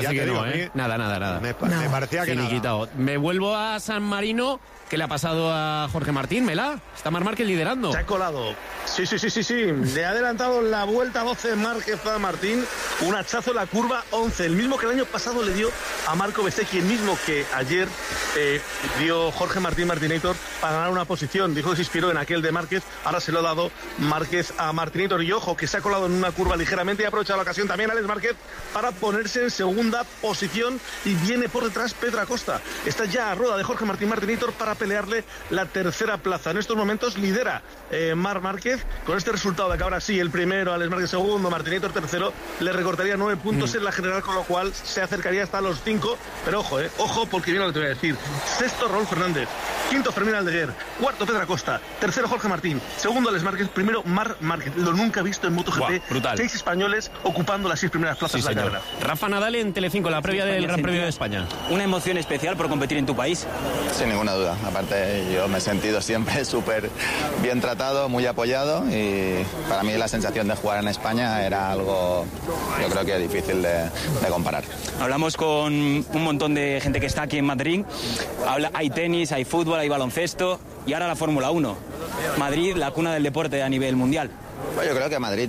Así que no, nada. Me parecía que nada. Me vuelvo a San Marino. ¿Qué le ha pasado a Jorge Martín, Mela? Está Marc Márquez liderando. Se ha colado. Sí. Le ha adelantado la vuelta 12 Márquez a Martín. Un hachazo en la curva 11. El mismo que el año pasado le dio a Marco Bezzecchi. El mismo que ayer dio Jorge Martinator para ganar una posición. Dijo que se inspiró en aquel de Márquez. Ahora se lo ha dado Márquez a Martinator. Y ojo, que se ha colado en una curva ligeramente. Y ha aprovechado la ocasión también Alex Márquez para ponerse en segunda posición. Y viene por detrás Pedro Acosta. Está ya a rueda de Jorge Martinator para pelearle la tercera plaza. En estos momentos lidera Marc Márquez con este resultado de que ahora sí, el primero, Alex Márquez segundo, Martinator tercero, le recortaría 9 puntos en la general, con lo cual se acercaría hasta los 5. Pero ojo, porque viene lo que te voy a decir. Sexto, Raúl Fernández. Quinto, Fermín Aldeguer. Cuarto, Pedro Acosta. Tercero, Jorge Martín. Segundo, Alex Márquez. Primero, Marc Márquez. Lo nunca visto en MotoGP. Brutal. 6 españoles ocupando las 6 primeras plazas de la carrera. Rafa Nadal en Telecinco, la previa del Gran Premio de España. ¿Una emoción especial por competir en tu país? Sin ninguna duda. Aparte, yo me he sentido siempre súper bien tratado, muy apoyado, y para mí la sensación de jugar en España era algo, yo creo que difícil de comparar. Hablamos con un montón de gente que está aquí en Madrid. Hay tenis, hay fútbol, hay baloncesto y ahora la Fórmula 1. Madrid, la cuna del deporte a nivel mundial. Pues yo creo que Madrid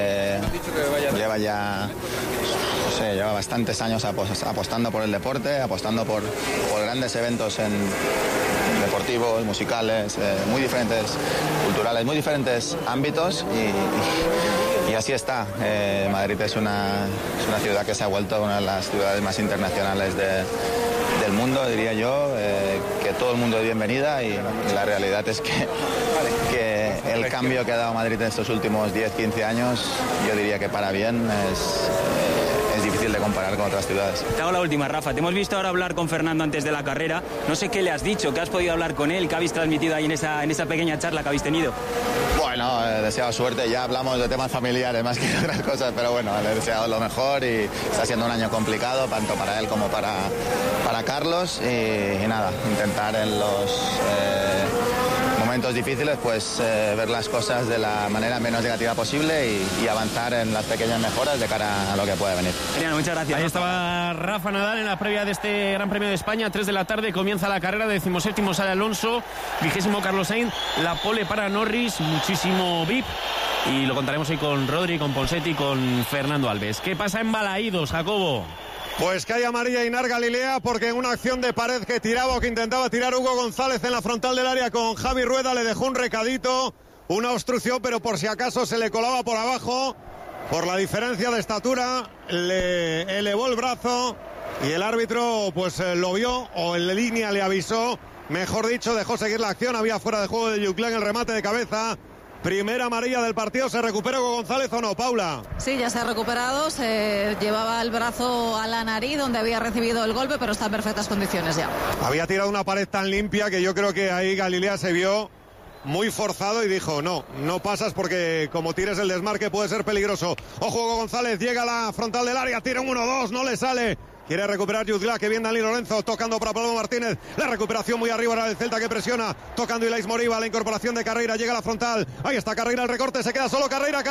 lleva bastantes años apostando por el deporte, apostando por grandes eventos deportivos, musicales, muy diferentes, culturales, muy diferentes ámbitos, y así está. Madrid es una ciudad que se ha vuelto una de las ciudades más internacionales del mundo, diría yo, que todo el mundo es bienvenida, y la realidad es que el cambio que ha dado Madrid en estos últimos 10-15 años, yo diría que para bien es difícil de comparar con otras ciudades. Te hago la última, Rafa. Te hemos visto ahora hablar con Fernando antes de la carrera. No sé qué le has dicho, qué has podido hablar con él, qué habéis transmitido ahí en esa pequeña charla que habéis tenido. Bueno, he deseado suerte. Ya hablamos de temas familiares más que de otras cosas, pero bueno, le he deseado lo mejor, y está siendo un año complicado, tanto para él como para Carlos, y nada, intentar en los momentos difíciles pues ver las cosas de la manera menos negativa posible y avanzar en las pequeñas mejoras de cara a lo que puede venir. Genial, muchas gracias. Ahí estaba Rafa Nadal en la previa de este Gran Premio de España. 3 de la tarde comienza la carrera. 17º sale Alonso, 20º Carlos Sainz, la pole para Norris, muchísimo VIP, y lo contaremos hoy con Rodri, con Ponseti, con Fernando Alves. ¿Qué pasa en Balaídos, Jacobo? Pues que hay amarilla Inar Galilea, porque en una acción de pared que tiraba o que intentaba tirar Hugo González en la frontal del área con Javi Rueda, le dejó un recadito, una obstrucción, pero por si acaso se le colaba por abajo, por la diferencia de estatura, le elevó el brazo y el árbitro pues lo vio, o en línea le avisó, mejor dicho, dejó seguir la acción. Había fuera de juego de Juclán el remate de cabeza. Primera amarilla del partido. ¿Se recupera Hugo González o no, Paula? Sí, ya se ha recuperado. Se llevaba el brazo a la nariz donde había recibido el golpe, pero está en perfectas condiciones ya. Había tirado una pared tan limpia que yo creo que ahí Galilea se vio muy forzado y dijo, no pasas, porque como tires el desmarque puede ser peligroso. Ojo, Hugo González llega a la frontal del área, tira un 1-2, no le sale. Quiere recuperar Yuzla, que viene Dani Lorenzo, tocando para Pablo Martínez. La recuperación muy arriba, ahora del Celta, que presiona, tocando Ilais Moriba, la incorporación de Carreira, llega a la frontal. Ahí está Carreira, el recorte, se queda solo Carreira.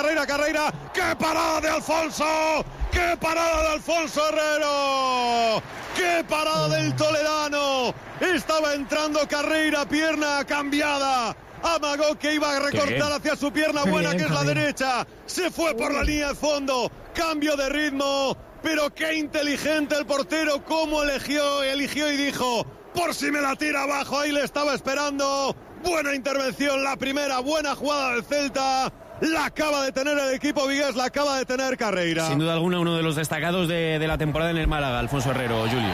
¡Qué parada de Alfonso! ¡Qué parada de Alfonso Herrero! ¡Qué parada del toledano! Estaba entrando Carreira, pierna cambiada. Amagó que iba a recortar hacia su pierna buena, que es la derecha. Se fue por la línea de fondo. Cambio de ritmo. Pero qué inteligente el portero, cómo eligió y dijo, por si me la tira abajo, ahí le estaba esperando. Buena intervención, la primera, buena jugada del Celta. La acaba de tener el equipo vigués, la acaba de tener Carreira. Sin duda alguna, uno de los destacados de la temporada en el Málaga, Alfonso Herrero. Julio.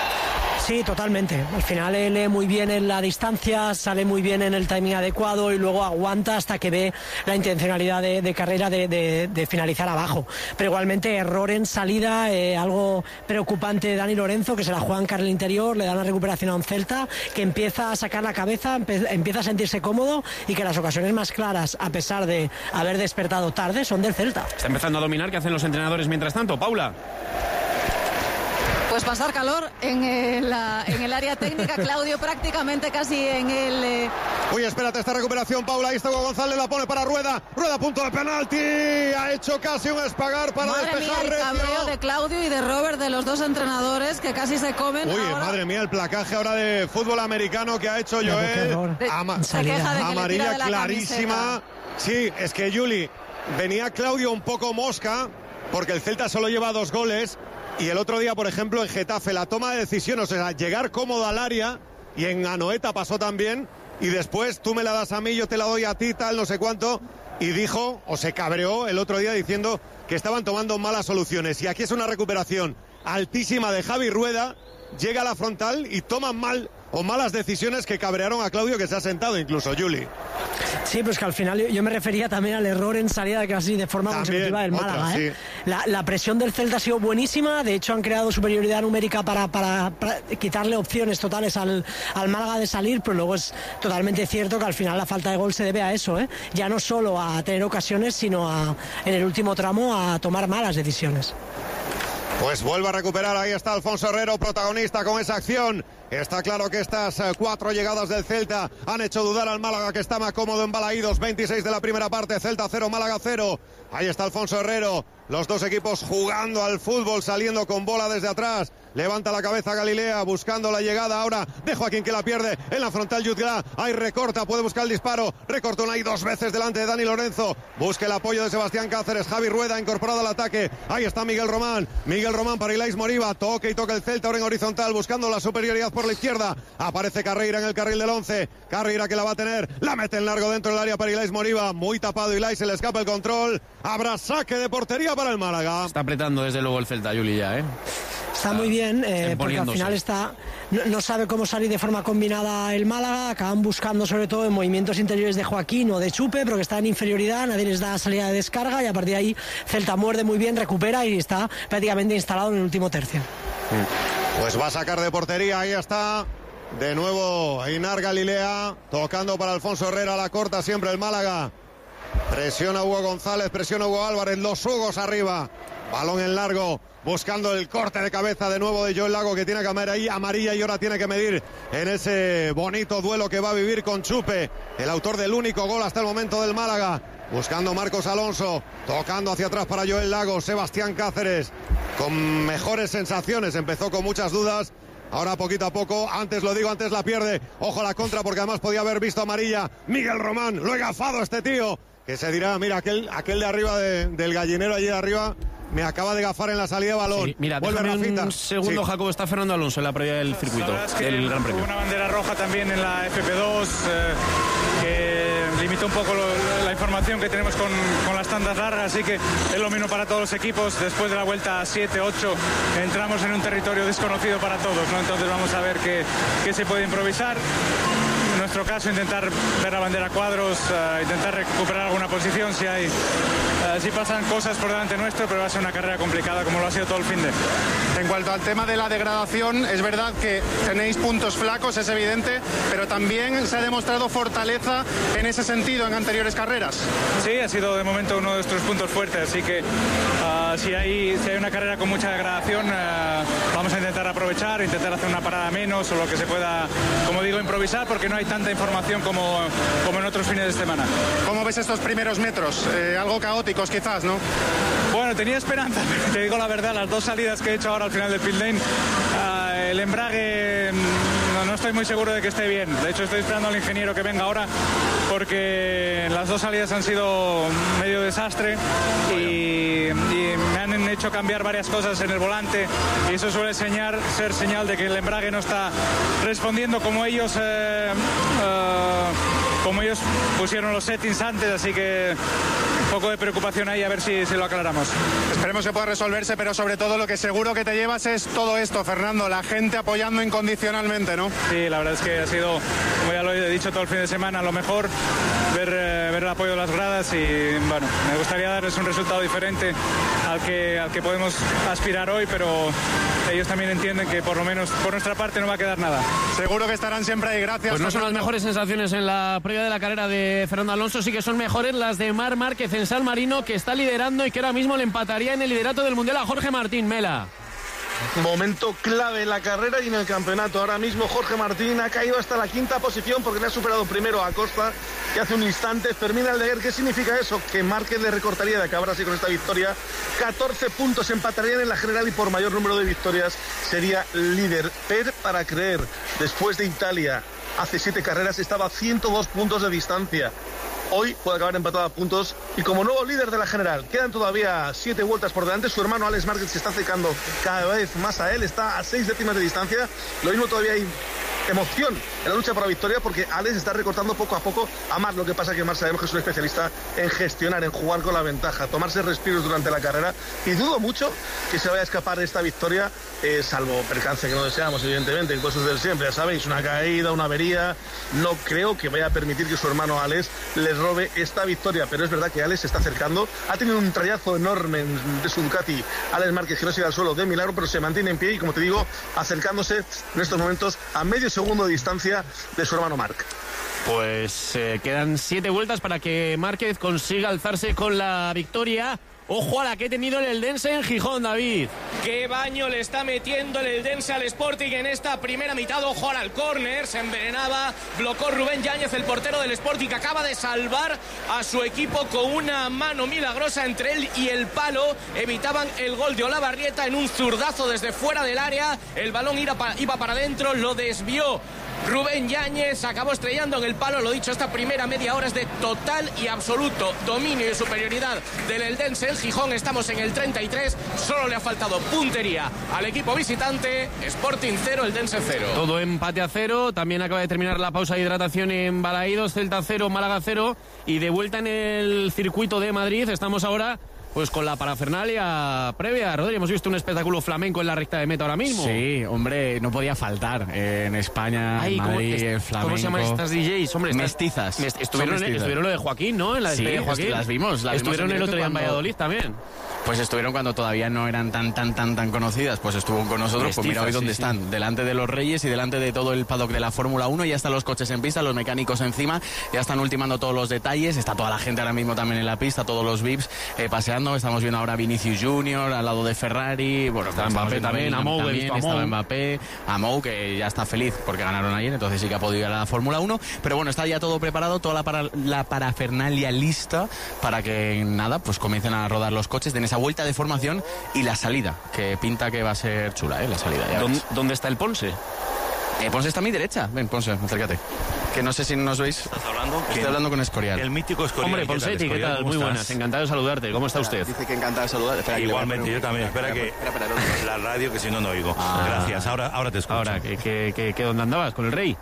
Sí, totalmente. Al final lee muy bien en la distancia, sale muy bien en el timing adecuado y luego aguanta hasta que ve la intencionalidad de Carreira de finalizar abajo. Pero igualmente error en salida, algo preocupante de Dani Lorenzo, que se la juega en carril interior, le da una recuperación a un Celta que empieza a sacar la cabeza, empieza a sentirse cómodo, y que las ocasiones más claras, a pesar de haber despertado tarde, son del Celta. Está empezando a dominar. ¿Qué hacen los entrenadores mientras tanto, Paula? Pues pasar calor en el área técnica, Claudio prácticamente casi en el... Uy, espérate, esta recuperación, Paula, ahí está Hugo González, la pone para Rueda a punto de penalti, ha hecho casi un espagar para despejar. Madre mía, el cabreo de Claudio y de Robert, de los dos entrenadores que casi se comen. Uy, ahora. Madre mía, el placaje ahora de fútbol americano que ha hecho Joel, amarilla clarísima. Sí, es que Juli, venía Claudio un poco mosca, porque el Celta solo lleva 2 goles. Y el otro día, por ejemplo, en Getafe, la toma de decisiones, o sea, llegar cómodo al área, y en Anoeta pasó también, y después tú me la das a mí, yo te la doy a ti, tal, no sé cuánto, y dijo, o se cabreó el otro día diciendo que estaban tomando malas soluciones. Y aquí es una recuperación altísima de Javi Rueda, llega a la frontal y toman malas decisiones que cabrearon a Claudio, que se ha sentado incluso, Juli. Sí, pues que al final yo me refería también al error en salida casi de forma consecutiva del Málaga. Sí. La presión del Celta ha sido buenísima, de hecho han creado superioridad numérica para quitarle opciones totales al Málaga de salir, pero luego es totalmente cierto que al final la falta de gol se debe a eso, ya no solo a tener ocasiones, sino en el último tramo a tomar malas decisiones. Pues vuelve a recuperar, ahí está Alfonso Herrero, protagonista con esa acción. Está claro que estas 4 llegadas del Celta han hecho dudar al Málaga, que está más cómodo en Balaídos. 26 de la primera parte, Celta 0, Málaga 0. Ahí está Alfonso Herrero, los dos equipos jugando al fútbol, saliendo con bola desde atrás. Levanta la cabeza Galilea, buscando la llegada ahora de Joaquín, que la pierde en la frontal. Jutgla, ahí recorta, puede buscar el disparo. Recortó ahí 2 veces delante de Dani Lorenzo. Busca el apoyo de Sebastián Cáceres. Javi Rueda incorporado al ataque. Ahí está Miguel Román para Ilais Moriba. Toca el Celta ahora en horizontal, buscando la superioridad por la izquierda. Aparece Carreira en el carril del 11. Carreira, que la va a tener, la mete en largo dentro del área para Ilais Moriba. Muy tapado Ilais, se le escapa el control. Habrá saque de portería para el Málaga. Está apretando desde luego el Celta, Juli, ya, Está muy bien, porque al final no sabe cómo salir de forma combinada el Málaga. Acaban buscando sobre todo en movimientos interiores de Joaquín o de Chupe, pero que está en inferioridad, nadie les da salida de descarga, y a partir de ahí Celta muerde muy bien, recupera y está prácticamente instalado en el último tercio. Pues va a sacar de portería, ahí está de nuevo Einar Galilea, tocando para Alfonso Herrera, la corta siempre el Málaga. Presiona Hugo González, presiona Hugo Álvarez, los Hugos arriba, balón en largo, buscando el corte de cabeza de nuevo de Joel Lago, que tiene cámara ahí amarilla y ahora tiene que medir en ese bonito duelo que va a vivir con Chupe, el autor del único gol hasta el momento del Málaga. Buscando Marcos Alonso, tocando hacia atrás para Joel Lago. Sebastián Cáceres con mejores sensaciones, empezó con muchas dudas, ahora poquito a poco, antes la pierde. Ojo a la contra, porque además podía haber visto amarilla Miguel Román, lo he gafado este tío, que se dirá, mira, aquel de arriba del gallinero allí de arriba me acaba de gafar en la salida de balón. Sí, mira, vuelve Rafita. Un segundo, sí. Jacobo, está Fernando Alonso en la previa del circuito, del Gran Premio. Hubo una bandera roja también en la FP2 que limitó un poco la información que tenemos con las tandas largas, así que es lo mismo para todos los equipos. Después de la vuelta 7-8 entramos en un territorio desconocido para todos, ¿no? Entonces vamos a ver qué se puede improvisar. En nuestro caso, intentar ver la bandera a cuadros, intentar recuperar alguna posición si pasan cosas por delante nuestro, pero va a ser una carrera complicada como lo ha sido todo el fin de. En cuanto al tema de la degradación, es verdad que tenéis puntos flacos, es evidente, pero también se ha demostrado fortaleza en ese sentido en anteriores carreras. Sí, ha sido de momento uno de nuestros puntos fuertes, así que si hay una carrera con mucha degradación, vamos a intentar aprovechar, intentar hacer una parada menos o lo que se pueda, como digo, improvisar, porque no hay tanta información como en otros fines de semana. ¿Cómo ves estos primeros metros? Algo caóticos quizás, ¿no? Bueno, tenía esperanza, pero te digo la verdad, las 2 salidas que he hecho ahora al final del pit lane, el embrague no estoy muy seguro de que esté bien. De hecho, estoy esperando al ingeniero que venga ahora, porque las 2 salidas han sido medio desastre y me han hecho cambiar varias cosas en el volante, y eso suele ser señal de que el embrague no está respondiendo como ellos pusieron los settings antes, así que un poco de preocupación ahí, a ver si lo aclaramos. Esperemos que pueda resolverse, pero sobre todo lo que seguro que te llevas es todo esto, Fernando, la gente apoyando incondicionalmente, ¿no? Sí, la verdad es que ha sido, como ya lo he dicho todo el fin de semana, lo mejor ver el apoyo de las gradas, y bueno, me gustaría darles un resultado diferente al que podemos aspirar hoy, pero ellos también entienden que por lo menos por nuestra parte no va a quedar nada. Seguro que estarán siempre ahí, gracias. Pues no son las mejores sensaciones en la previa de la carrera de Fernando Alonso, sí que son mejores las de Marc Márquez en San Marino, que está liderando y que ahora mismo le empataría en el liderato del Mundial a Jorge Martín. Mela. momento clave en la carrera y en el campeonato. Ahora mismo Jorge Martín ha caído hasta la 5ª posición porque le ha superado primero a Costa, que hace un instante Fermín Aldeguer. ¿Qué significa eso? Que Márquez le recortaría, de acabar así con esta victoria, 14 puntos, empatarían en la general y por mayor número de victorias sería líder. Pero para creer, después de Italia, hace 7 carreras estaba a 102 puntos de distancia. Hoy puede acabar empatado a puntos y como nuevo líder de la general quedan todavía 7 vueltas por delante. Su hermano Alex Márquez se está acercando cada vez más a él, está a 6 décimas de distancia. Lo mismo, todavía hay emoción en la lucha por la victoria porque Alex está recortando poco a poco a Marc. Lo que pasa que Marc sabemos que es un especialista en gestionar, en jugar con la ventaja, tomarse respiros durante la carrera, y dudo mucho que se vaya a escapar de esta victoria, salvo percance que no deseamos, evidentemente, cosas del siempre, ya sabéis, una caída, una avería. No creo que vaya a permitir que su hermano Alex le robe esta victoria, pero es verdad que Alex se está acercando. Ha tenido un trayazo enorme de su Ducati Alex Márquez, que no se da al suelo de milagro, pero se mantiene en pie y, como te digo, acercándose en estos momentos a medio segundo de distancia de su hermano Marc. Pues quedan 7 vueltas para que Márquez consiga alzarse con la victoria. Ojo a la que ha tenido el Eldense en Gijón, David. Qué baño le está metiendo el Eldense al Sporting en esta primera mitad. Ojo al córner, se envenenaba, blocó Rubén Yáñez, el portero del Sporting, que acaba de salvar a su equipo con una mano milagrosa entre él y el palo. Evitaban el gol de Olavarrieta en un zurdazo desde fuera del área. El balón iba para adentro, lo desvió Rubén Yáñez, acabó estrellando en el palo. Lo dicho, esta primera media hora es de total y absoluto dominio y superioridad del Eldense en Gijón. Estamos en el 33, solo le ha faltado puntería al equipo visitante. Sporting 0, Eldense 0. Todo empate a 0, también acaba de terminar la pausa de hidratación en Balaídos, Celta 0, Málaga 0, y de vuelta en el circuito de Madrid. Estamos ahora pues con la parafernalia previa. Rodri, hemos visto un espectáculo flamenco en la recta de meta ahora mismo. Sí, hombre, no podía faltar en España, en Madrid, el flamenco. ¿Cómo se llaman estas DJs? Hombre, mestizas. Estuvieron lo de Joaquín, ¿no? En la despedida de Joaquín. Las vimos. Estuvieron el otro día en Valladolid también. Pues estuvieron cuando todavía no eran tan conocidas. Pues estuvo con nosotros. Mestizas, pues mira hoy dónde están. Delante de los Reyes y delante de todo el paddock de la Fórmula 1. Ya están los coches en pista, los mecánicos encima. Ya están ultimando todos los detalles. Está toda la gente ahora mismo también en la pista, todos los VIPs paseando. Estamos viendo ahora a Vinicius Junior al lado de Ferrari. Bueno, está Mbappé también, estaba Mbappé, a Mou, que ya está feliz porque ganaron ayer, entonces sí que ha podido ir a la Fórmula 1. Pero bueno, está ya todo preparado, toda la parafernalia lista para que nada, pues comiencen a rodar los coches, den esa vuelta de formación y la salida, que pinta que va a ser chula, la salida. ¿Dónde está el Ponce? Ponce está a mi derecha. Ven, Ponce, acércate. Que no sé si nos veis. ¿Estás hablando? Estoy hablando con Escorial. El mítico Escorial. Hombre, Ponsetti, ¿qué tal? Muy buenas. Encantado de saludarte. ¿Cómo está usted? Dice que encantado de saludar. Espera, igualmente, yo también. Espera, la radio, que si no, no oigo. Gracias, ahora te escucho. Ahora, ¿dónde andabas? ¿Con el rey?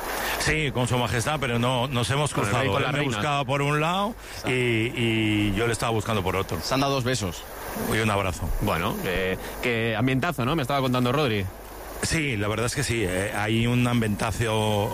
Sí, con su majestad, pero no nos hemos cruzado. Él me buscaba por un lado y yo le estaba buscando por otro. Se han dado 2 besos. Y un abrazo. Bueno, que ambientazo, ¿no? Me estaba contando Rodri. Sí, la verdad es que sí. Hay un ambientazo,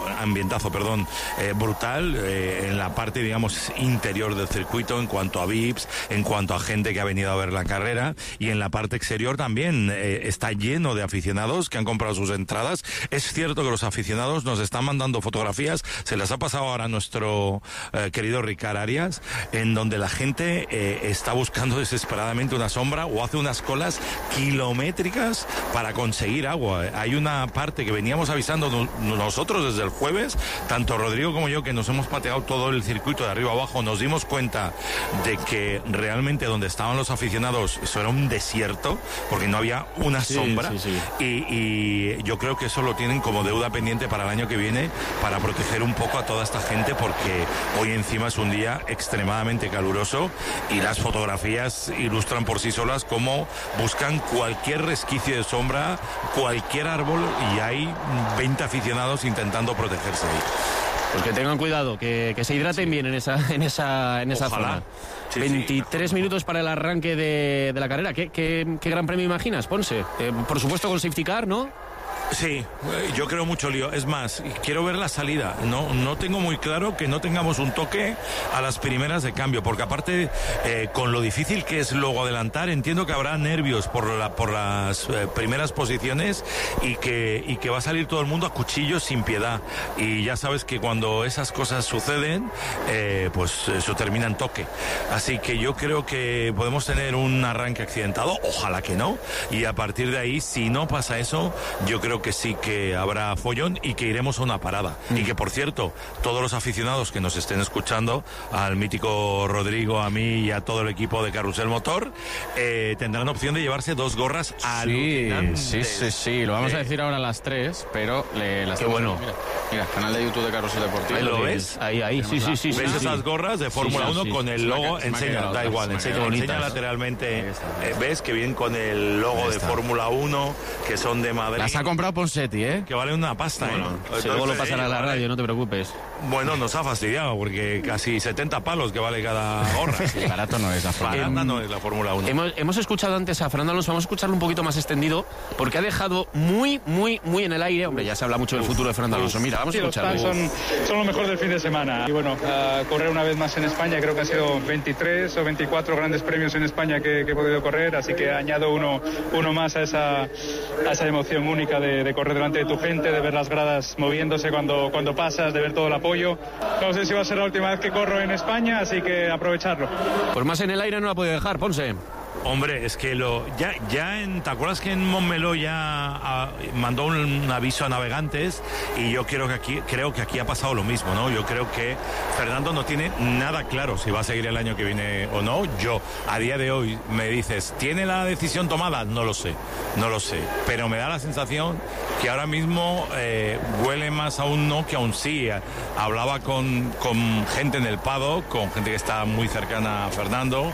brutal en la parte, digamos, interior del circuito en cuanto a VIPs, en cuanto a gente que ha venido a ver la carrera, y en la parte exterior también está lleno de aficionados que han comprado sus entradas. Es cierto que los aficionados nos están mandando fotografías, se las ha pasado ahora a nuestro querido Ricard Arias, en donde la gente está buscando desesperadamente una sombra o hace unas colas kilométricas para conseguir agua. Hay una parte que veníamos avisando nosotros desde el jueves, tanto Rodrigo como yo, que nos hemos pateado todo el circuito de arriba abajo, nos dimos cuenta de que realmente donde estaban los aficionados eso era un desierto, porque no había una sombra. Y yo creo que eso lo tienen como deuda pendiente para el año que viene, para proteger un poco a toda esta gente, porque hoy encima es un día extremadamente caluroso y las fotografías ilustran por sí solas cómo buscan cualquier resquicio de sombra, cualquier árbol, y hay 20 aficionados intentando protegerse ahí. Pues que tengan cuidado, que se hidraten bien en esa zona. 23 minutos para el arranque de la carrera. ¿Qué gran premio imaginas, Ponce? Por supuesto con safety car, ¿no? Sí, yo creo mucho lío. Es más, quiero ver la salida. No tengo muy claro que no tengamos un toque a las primeras de cambio, porque aparte, con lo difícil que es luego adelantar, entiendo que habrá nervios por las primeras posiciones y que va a salir todo el mundo a cuchillos sin piedad. Y ya sabes que cuando esas cosas suceden, pues eso termina en toque. Así que yo creo que podemos tener un arranque accidentado, ojalá que no, y a partir de ahí, si no pasa eso, yo creo que sí que habrá follón y que iremos a una parada. Y que, por cierto, todos los aficionados que nos estén escuchando, al mítico Rodrigo, a mí y a todo el equipo de Carrusel Motor, tendrán opción de llevarse 2 gorras alucinantes. Sí, lo vamos a decir ahora a las 3, pero Qué bueno. Mira, canal de YouTube de Carrusel Deportivo. ¿Ahí lo ves? Ahí, sí. ¿Ves esas gorras de Fórmula 1 con el logo? Enseña, da igual, enseña lateralmente. ¿Ves que vienen con el logo de Fórmula 1, que son de Madrid? Las ha comprado Ponsetti, que vale una pasta, Entonces, luego lo pasará a la radio, no te preocupes. Bueno, nos ha fastidiado, porque casi 70 palos que vale cada gorra. Barato no es la Fórmula 1. No es la Fórmula 1. Hemos escuchado antes a Fernando Alonso, vamos a escucharlo un poquito más extendido, porque ha dejado muy en el aire. Hombre, ya se habla mucho del futuro de Fernando Alonso. Mira, vamos a escucharlo. Los fans son lo mejor del fin de semana. Y bueno, correr una vez más en España, creo que han sido 23 o 24 grandes premios en España que he podido correr, así que añado uno más a esa emoción única de correr delante de tu gente, de ver las gradas moviéndose cuando pasas, de ver todo el apoyo. No sé si va a ser la última vez que corro en España, así que aprovecharlo. Pues más en el aire no la puede dejar, Ponce. Hombre, es que ¿te acuerdas que en Montmeló ya mandó un aviso a navegantes? Y yo creo que aquí ha pasado lo mismo, ¿no? Yo creo que Fernando no tiene nada claro si va a seguir el año que viene o no. Yo, a día de hoy, me dices, ¿tiene la decisión tomada? No lo sé. Pero me da la sensación que ahora mismo huele más a un no que a un sí. Hablaba con gente en el paddock, con gente que está muy cercana a Fernando,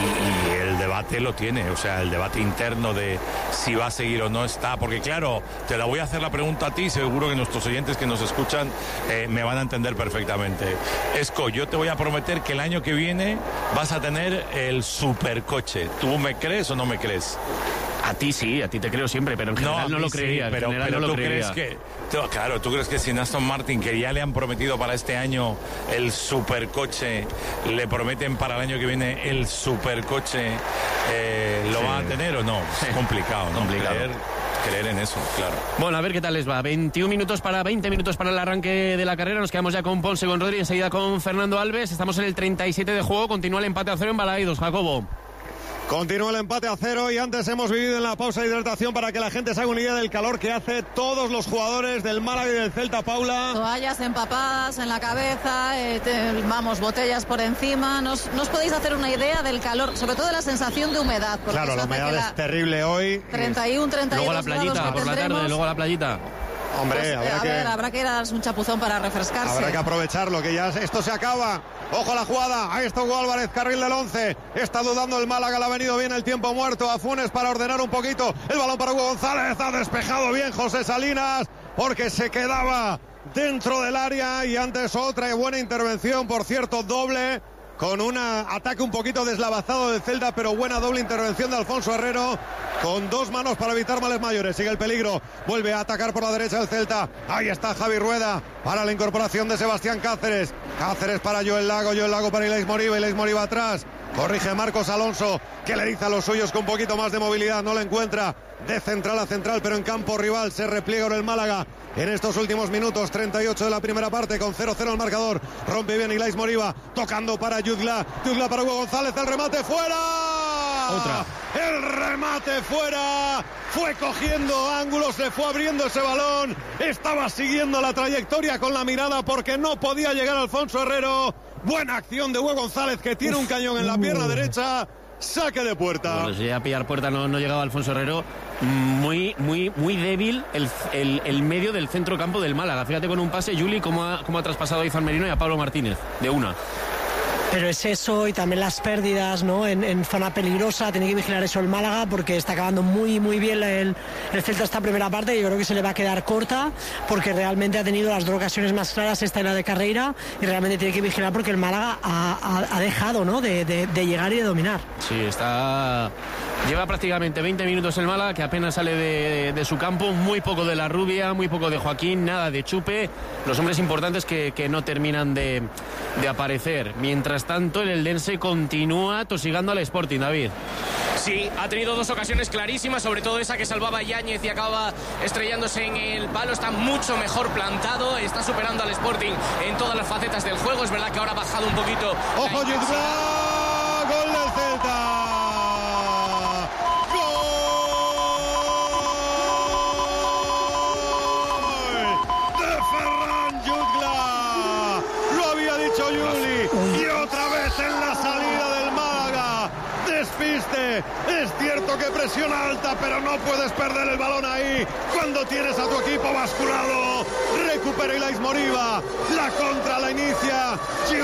y el debate lo tiene, o sea, el debate interno de si va a seguir o no está, porque claro, te la voy a hacer la pregunta a ti, seguro que nuestros oyentes que nos escuchan me van a entender perfectamente. Esco, yo te voy a prometer que el año que viene vas a tener el supercoche. ¿Tú me crees o no me crees? A ti sí, a ti te creo siempre, pero en general no lo creería. Sí, pero tú crees que... Claro, tú crees que si Aston Martin, que ya le han prometido para este año el supercoche, le prometen para el año que viene el supercoche, ¿lo van a tener o no? Es complicado, ¿no? Creer en eso, claro. Bueno, a ver qué tal les va. 20 minutos para el arranque de la carrera. Nos quedamos ya con Ponce, con Rodri, enseguida con Fernando Alves. Estamos en el 37 de juego. Continúa el empate a 0 en Balaídos, Jacobo. Continúa el empate a 0 y antes hemos vivido en la pausa de hidratación para que la gente se haga una idea del calor que hace todos los jugadores del Málaga y del Celta, Paula. Toallas empapadas en la cabeza, botellas por encima. ¿Nos podéis hacer una idea del calor, sobre todo de la sensación de humedad? Claro, la humedad es terrible hoy. 31, 32 luego la playita, por la tarde, luego la playita. Hombre, pues, habrá que ir a darse un chapuzón para refrescarse. Habrá que aprovecharlo, que ya esto se acaba. Ojo a la jugada, ahí está Hugo Álvarez, carril del 11. Está dudando el Málaga, le ha venido bien el tiempo muerto a Funes para ordenar un poquito. El balón para Hugo González, ha despejado bien José Salinas, porque se quedaba dentro del área. Y antes otra buena intervención, por cierto, doble, con un ataque un poquito deslavazado del Celta, pero buena doble intervención de Alfonso Herrero, con 2 manos para evitar males mayores. Sigue el peligro, vuelve a atacar por la derecha el Celta. Ahí está Javi Rueda para la incorporación de Sebastián Cáceres. Cáceres para Joel Lago para Ilais Moriba atrás. Corrige Marcos Alonso, que le dice a los suyos con un poquito más de movilidad, no lo encuentra de central a central, pero en campo rival se repliega en el Málaga en estos últimos minutos. 38 de la primera parte, con 0-0 el marcador. Rompe bien Ilais Moriba, tocando para Yudla para Hugo González, el remate fuera. Otra. El remate fuera. Fue cogiendo ángulos, se fue abriendo ese balón. Estaba siguiendo la trayectoria con la mirada porque no podía llegar Alfonso Herrero. Buena acción de Hugo González, que tiene un cañón en la pierna derecha. Saque de puerta. Pues ya a pillar puerta no llegaba Alfonso Herrero. Muy débil el medio del centro campo del Málaga. Fíjate con un pase, Juli, cómo ha traspasado a Izan Merino y a Pablo Martínez. De una. Pero es eso, y también las pérdidas, ¿no? En zona peligrosa, tiene que vigilar eso el Málaga, porque está acabando muy bien el Celta esta primera parte, y yo creo que se le va a quedar corta, porque realmente ha tenido las 2 ocasiones más claras, esta y la de Carreira, y realmente tiene que vigilar porque el Málaga ha dejado, ¿no? De llegar y de dominar. Sí, está Lleva prácticamente 20 minutos el Málaga, que apenas sale de su campo, muy poco de la Rubia, muy poco de Joaquín, nada de Chupe, los hombres importantes que no terminan de aparecer. Mientras tanto, el eldense continúa tosigando al Sporting, David. Sí, ha tenido dos ocasiones clarísimas, sobre todo esa que salvaba Yáñez y acaba estrellándose en el palo. Está mucho mejor plantado, está superando al Sporting en todas las facetas del juego. Es verdad que ahora ha bajado un poquito. ¡Ojo, Jutgla! ¡Gol del Celta! Yuli, y otra vez en la salida del Málaga, despiste, es cierto que presión alta, pero no puedes perder el balón ahí, cuando tienes a tu equipo basculado. Recupera Ilais Moriba, la contra la inicia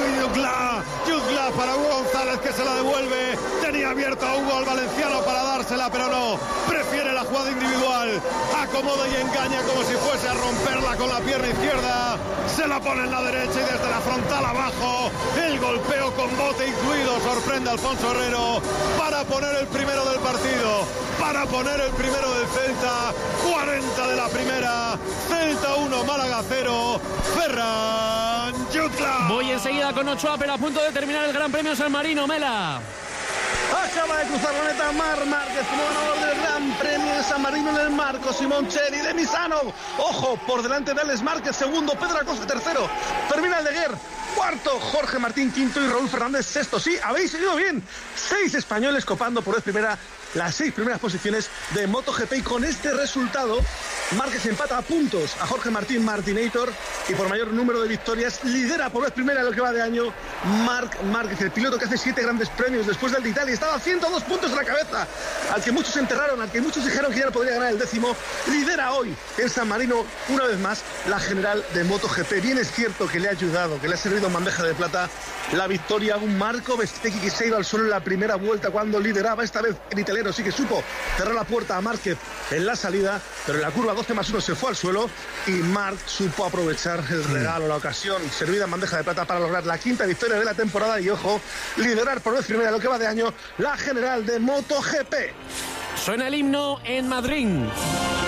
Jutgla para Hugo González, que se la devuelve, tenía abierto a Hugo, al valenciano, para dársela, pero no, prefiere la jugada individual, acomoda y engaña como si fuese a romperla con la pierna izquierda, se la pone en la derecha y desde la frontal abajo, el golpeo con bote incluido, sorprende a Alfonso Herrero para poner el primero del partido, para poner el primero del Celta. 40 de la primera, Celta 1, Málaga 0, Ferran Jutgla. Voy enseguida con Ochoa, pero a punto de terminar el Gran Premio San Marino, Mela. Acaba de cruzar la meta Marc Márquez como ganador del Gran Premio de San Marino en el marco. Simoncelli de Misano. Ojo, por delante de Alex Márquez, segundo. Pedro Acosta, tercero. Termina el Leguer. Cuarto, Jorge Martín, quinto, y Raúl Fernández, sexto. Sí, habéis seguido bien. 6 españoles copando por vez primera las 6 primeras posiciones de MotoGP, y con este resultado Márquez empata a puntos a Jorge Martín, Martinator, y por mayor número de victorias lidera por vez primera lo que va de año Marc Márquez, el piloto que hace 7 grandes premios después del de Italia. Estaba a 102 puntos en la cabeza, al que muchos enterraron, al que muchos dijeron que ya no podría ganar el 10º. Lidera hoy en San Marino una vez más la general de MotoGP. Bien es cierto que le ha ayudado, que le ha servido en bandeja de plata la victoria a un Marco Bezzecchi, que se ha ido al suelo en la primera vuelta cuando lideraba. Esta vez el italiano sí que supo cerrar la puerta a Márquez en la salida, pero en la curva 12+1 se fue al suelo, y Marc supo aprovechar el regalo, la ocasión servida en bandeja de plata para lograr la 5ª victoria de la temporada y, ojo, liderar por vez primera lo que va de año la general de MotoGP. Suena el himno en Madrid.